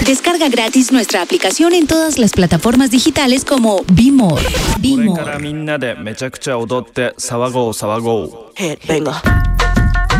Descarga gratis nuestra aplicación en todas las plataformas digitales como Be More. Be これか More. らみんなでめちゃくちゃ踊って騒ごう騒ごう。 Headbanger.